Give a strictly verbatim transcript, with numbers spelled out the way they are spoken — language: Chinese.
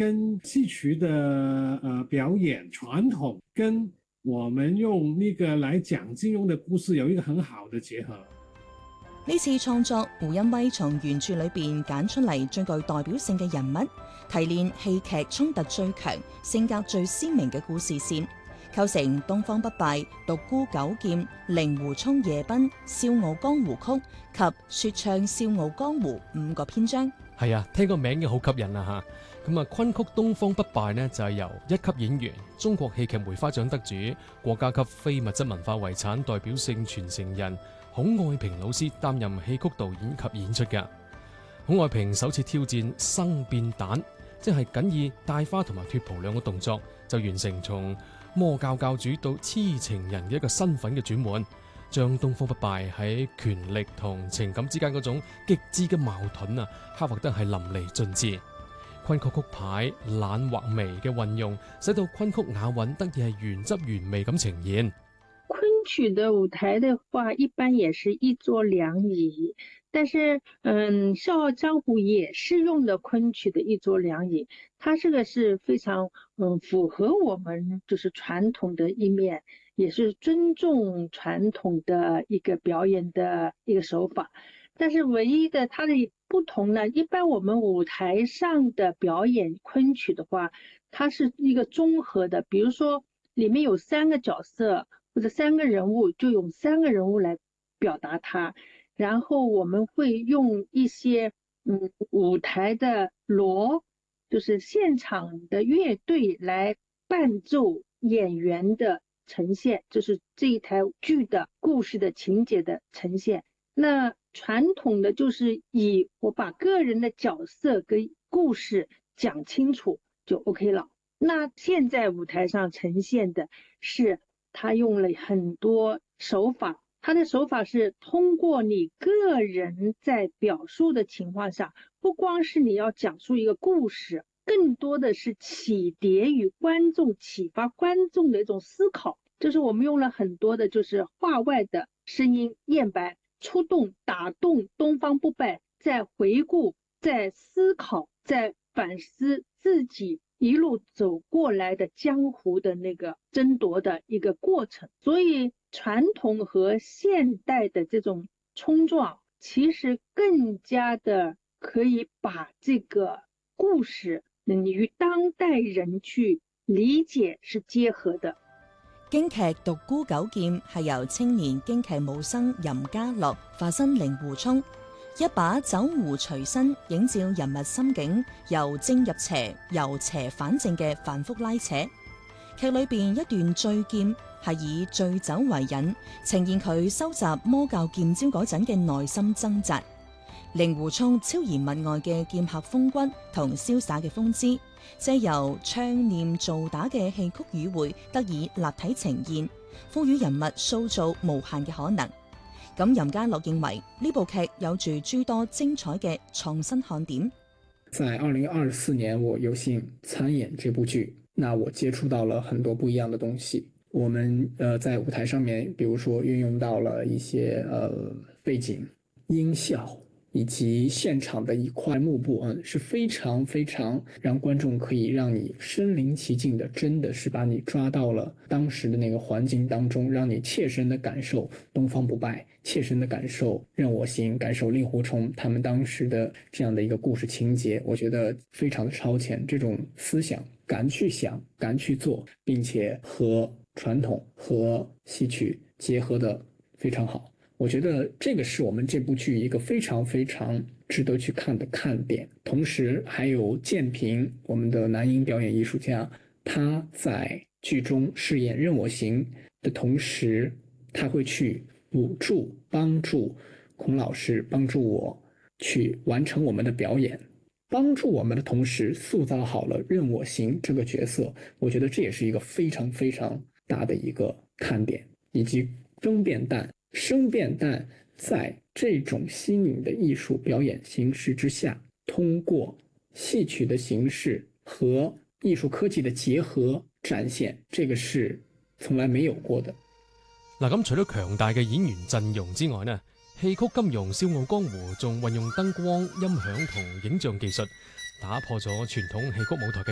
跟戏曲的呃表演传統，跟我們用那個來講金庸的故事有一個很好的結合。 呢次創作，胡恩威從原著裏邊揀出嚟最具代表性嘅人物，提煉戲劇衝突最強、性格最鮮明嘅故事線，構成東方不敗、獨孤九劍、令狐沖夜奔、笑傲江湖曲及說唱笑傲江湖五個篇章。 係啊，聽個名已經好吸引啦吓。咁啊，昆曲東方不敗呢，就係由一級演員、中國戲劇梅花獎得主、國家級非物質文化遺產代表性傳承人孔愛萍老師擔任戲曲導演及演出嘅。孔愛萍首次挑戰生變蛋，即係僅以戴花同埋脫袍兩個動作，就完成從魔教教主到痴情人嘅一個身份嘅轉換，將東方不敗喺權力同情感之間嗰種極致嘅矛盾啊，刻畫得係淋漓盡致。昆曲曲牌懶或微嘅運用，使到昆曲雅韻得以係原汁原味咁呈現。 昆曲的舞台的話，一般也是一桌兩椅，但是嗯，笑傲江湖也是用的昆曲的一桌兩椅，它這個是非常嗯符合我們就是傳統的一面，也是尊重傳統的一個表演的一個手法。但是唯一的它的不同呢，一般我們舞台上的表演昆曲的話，它是一個綜合的，比如說裡面有三個角色或者三個人物，就用三個人物來表達它，然後我們會用一些嗯舞台的鑼，就是現場的樂隊來伴奏演員的呈現，就是這一台劇的故事的情節的呈現。那傳統的就是以我把個人的角色跟故事講清楚就 OK 了。那現在舞台上呈現的是他用了很多手法，他的手法是通過你個人在表述的情況下，不光是你要講述一個故事，更多的是啟迪與觀眾，啟發觀眾的一種思考。就是我們用了很多的就是話外的聲音念白，觸動打動東方不敗，在回顧，在思考，在反思自己一路走過來的江湖的那個爭奪的一個過程。所以傳統和現代的這種衝撞，其實更加的可以把這個故事與當代人去理解是結合的。 京劇《獨孤九劍》係由青年京劇武生任家樂化身令狐沖，一把酒壺隨身，映照人物心境，由正入邪，由邪反正嘅反覆拉扯。劇裏邊一段醉劍係以醉酒為引，呈現佢收集魔教劍招嗰陣嘅內心掙扎。令狐沖超然物外嘅劍客風骨同瀟灑嘅風姿，借由唱念做打嘅戲曲語彙得以立體呈現，賦予人物塑造無限嘅可能。咁任家樂認為呢部劇有住諸多精彩嘅創新看點。 在二零二四年我有幸參演這部劇，那我接觸到了很多不一樣的東西。我們呃在舞台上面，比如說運用到了一些呃背景音效，以及現場的一塊幕布，嗯，是非常非常讓觀眾可以讓你身臨其境的，真的是把你抓到了當時的那個環境當中，讓你切身的感受東方不敗，切身的感受任我行，感受令狐沖他們當時的這樣的一個故事情節，我覺得非常的超前。這種思想敢去想，敢去做，並且和傳統和戲曲結合得非常好。我覺得這個是我們這部劇一個非常非常值得去看的看點。同時還有建平，我們的男音表演藝術家，他在劇中飾演任我行的同時，他會去補助幫助孔老師，幫助我去完成我們的表演，幫助我們的同時塑造好了任我行這個角色。我覺得這也是一個非常非常大的一個看點。以及生變旦生變旦在這種新穎的藝術表演形式之下，通過戲曲的形式和藝術科技的結合展現，這個是從來沒有過的。 嗱，咁除咗強大嘅演員陣容之外呢，戲曲金庸《笑傲江湖》仲運用燈光、音響同影像技術，打破咗傳統戲曲舞台嘅